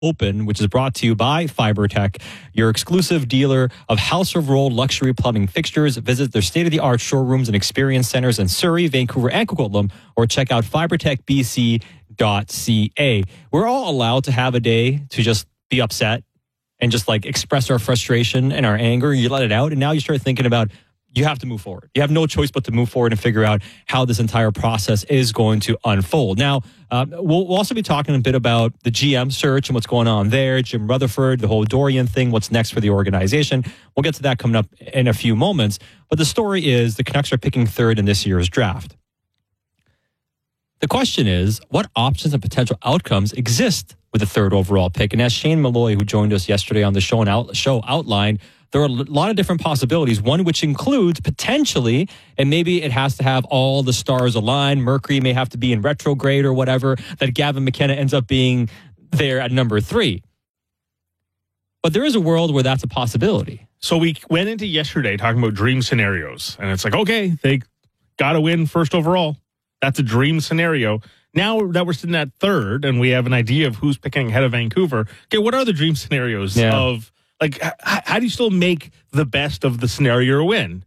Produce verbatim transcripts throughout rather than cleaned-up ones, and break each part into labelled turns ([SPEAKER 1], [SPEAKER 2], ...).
[SPEAKER 1] Open, which is brought to you by FiberTech, your exclusive dealer of House of Roll luxury plumbing fixtures. Visit their state-of-the-art showrooms and experience centers in Surrey, Vancouver, and Coquitlam, or check out fibertech b c dot c a. We're all allowed to have a day to just be upset and just like express our frustration and our anger. You let it out, and now you start thinking about you have to move forward. You have no choice but to move forward and figure out how this entire process is going to unfold. Now, uh, we'll, we'll also be talking a bit about the G M search and what's going on there, Jim Rutherford, the whole Dorian thing, what's next for the organization. We'll get to that coming up in a few moments. But the story is the Canucks are picking third in this year's draft. The question is, what options and potential outcomes exist with the third overall pick? And as Shane Malloy, who joined us yesterday on the show and out, show outlined, there are a lot of different possibilities, one which includes potentially, and maybe it has to have all the stars aligned, Mercury may have to be in retrograde or whatever, that Gavin McKenna ends up being there at number three. But there is a world where that's a possibility.
[SPEAKER 2] So we went into yesterday talking about dream scenarios, and it's like, okay, they got to win first overall. That's a dream scenario. Now that we're sitting at third and we have an idea of who's picking ahead of Vancouver, okay, what are the dream scenarios yeah. of... Like, how do you still make the best of the scenario or win?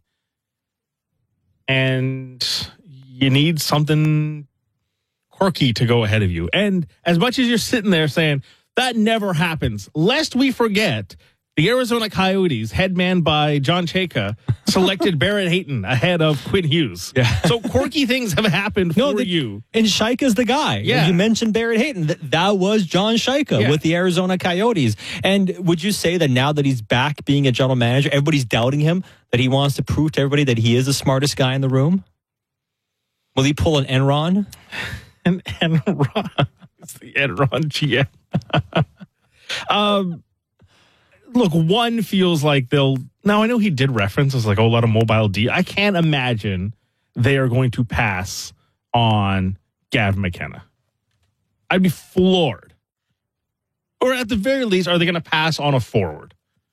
[SPEAKER 2] And you need something quirky to go ahead of you. And as much as you're sitting there saying, that never happens, lest we forget, the Arizona Coyotes, head man by John Chayka, selected Barrett Hayton ahead of Quinn Hughes. Yeah. So quirky things have happened no, for
[SPEAKER 1] the,
[SPEAKER 2] you.
[SPEAKER 1] And Chayka's the guy. Yeah. You mentioned Barrett Hayton. That, that was John Chayka yeah. with the Arizona Coyotes. And would you say that now that he's back being a general manager, everybody's doubting him, that he wants to prove to everybody that he is the smartest guy in the room? Will he pull an Enron?
[SPEAKER 2] An Enron. It's the Enron G M. um... Look, one feels like they'll... Now, I know he did reference, it's like, oh, a lot of mobile D. I can't imagine they are going to pass on Gavin McKenna. I'd be floored. Or at the very least, are they going to pass on a forward?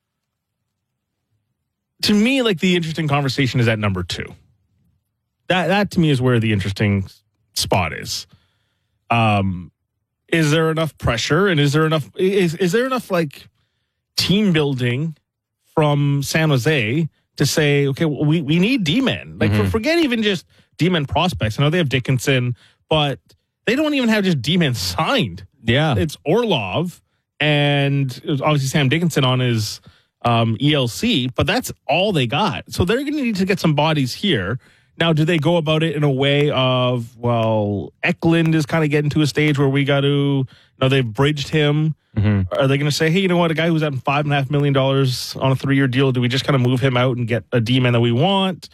[SPEAKER 2] To me, like, the interesting conversation is at number two. That, that to me, is where the interesting spot is. Um, is there enough pressure? And is there enough... Is, is there enough, like... team building from San Jose to say, okay, well, we, we need D-men. Like, mm-hmm. for, forget even just D-men prospects. I know they have Dickinson, but they don't even have just D-men signed.
[SPEAKER 1] Yeah.
[SPEAKER 2] It's Orlov and it was obviously Sam Dickinson on his um, E L C, but that's all they got. So they're going to need to get some bodies here. Now, do they go about it in a way of, well, Eklund is kind of getting to a stage where we got to, you know, they've bridged him. Mm-hmm. Are they going to say, hey, you know what, a guy who's at five and a half million dollars on a three-year deal, do we just kind of move him out and get a D-man that we want?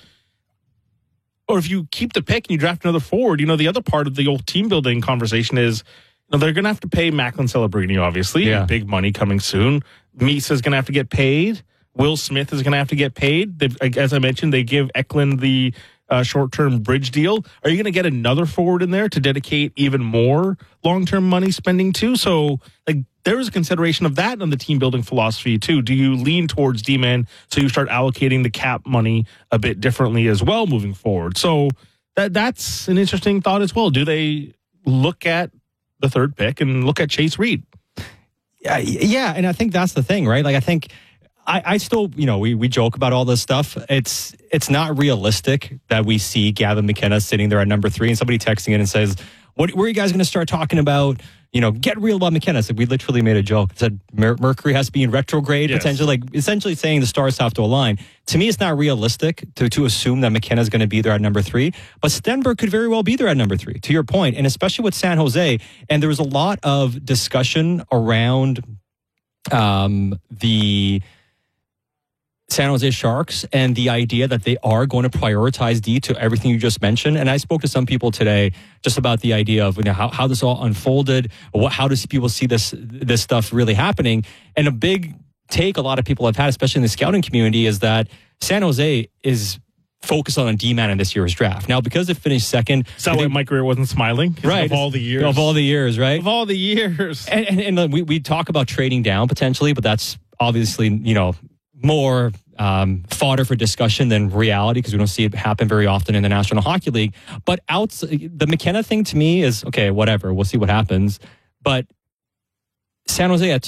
[SPEAKER 2] Or if you keep the pick and you draft another forward, you know, the other part of the old team building conversation is, you know, they're going to have to pay Macklin Celebrini, obviously. Yeah. Big money coming soon. Misa is going to have to get paid. Will Smith is going to have to get paid. They've, as I mentioned, they give Eklund the uh, short-term bridge deal. Are you going to get another forward in there to dedicate even more long-term money spending to? So, like, there is a consideration of that in the team building philosophy too. Do you lean towards D-man so you start allocating the cap money a bit differently as well moving forward? So that that's an interesting thought as well. Do they look at the third pick and look at Chase Reed?
[SPEAKER 1] Yeah, yeah, and I think that's the thing, right? Like, I think I, I still, you know, we, we joke about all this stuff. It's it's not realistic that we see Gavin McKenna sitting there at number three and somebody texting in and says, "What? Where are you guys going to start talking about? You know, get real about McKenna." So we literally made a joke. It said Mer- Mercury has to be in retrograde, yes. potentially, like essentially saying the stars have to align. To me, it's not realistic to, to assume that McKenna is going to be there at number three, but Stenberg could very well be there at number three, to your point, and especially with San Jose. And there was a lot of discussion around um, the San Jose Sharks and the idea that they are going to prioritize D to everything you just mentioned. And I spoke to some people today just about the idea of, you know, how, how this all unfolded. What, how does people see this this stuff really happening? And a big take a lot of people have had, especially in the scouting community, is that San Jose is focused on a D-man in this year's draft. Now, because it finished second...
[SPEAKER 2] Is that why Mike Grier wasn't smiling?
[SPEAKER 1] Right.
[SPEAKER 2] Of all the years.
[SPEAKER 1] Of all the years, right?
[SPEAKER 2] Of all the years.
[SPEAKER 1] And, and, and we, we talk about trading down potentially, but that's obviously, you know, more um, fodder for discussion than reality because we don't see it happen very often in the National Hockey League. But outs- the McKenna thing to me is, okay, whatever. We'll see what happens. But San Jose at